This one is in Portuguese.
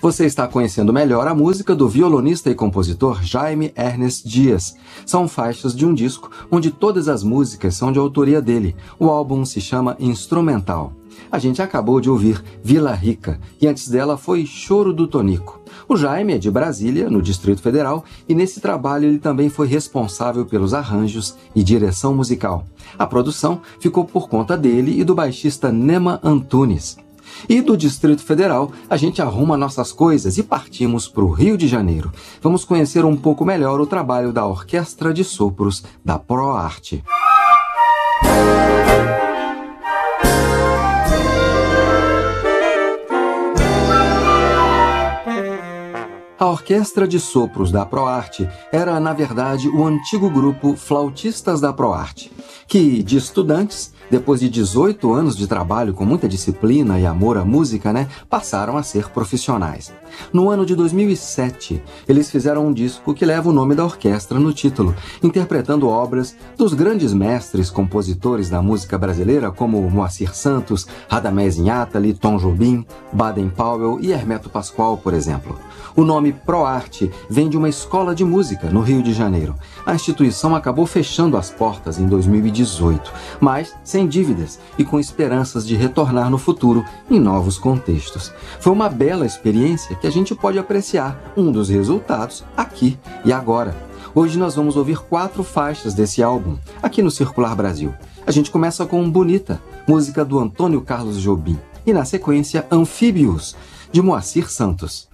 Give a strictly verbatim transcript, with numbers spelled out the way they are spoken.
Você está conhecendo melhor a música do violonista e compositor Jaime Ernest Dias. São faixas de um disco onde todas as músicas são de autoria dele. O álbum se chama Instrumental. A gente acabou de ouvir Vila Rica e antes dela foi Choro do Tonico. O Jaime é de Brasília, no Distrito Federal, e nesse trabalho ele também foi responsável pelos arranjos e direção musical. A produção ficou por conta dele e do baixista Nema Antunes. E do Distrito Federal, a gente arruma nossas coisas e partimos para o Rio de Janeiro. Vamos conhecer um pouco melhor o trabalho da Orquestra de Sopros da ProArte. A Orquestra de Sopros da ProArte era, na verdade, o antigo grupo Flautistas da ProArte, que, de estudantes, depois de dezoito anos de trabalho com muita disciplina e amor à música, né, passaram a ser profissionais. No ano de dois mil e sete, eles fizeram um disco que leva o nome da orquestra no título, interpretando obras dos grandes mestres compositores da música brasileira, como Moacir Santos, Radamés Inátali, Tom Jobim, Baden Powell e Hermeto Pascoal, por exemplo. O nome ProArte vem de uma escola de música no Rio de Janeiro. A instituição acabou fechando as portas em dois mil e dezoito, mas sem dívidas e com esperanças de retornar no futuro em novos contextos. Foi uma bela experiência que a gente pode apreciar um dos resultados aqui e agora. Hoje nós vamos ouvir quatro faixas desse álbum, aqui no Circular Brasil. A gente começa com Bonita, música do Antônio Carlos Jobim, e na sequência Anfíbios, de Moacir Santos.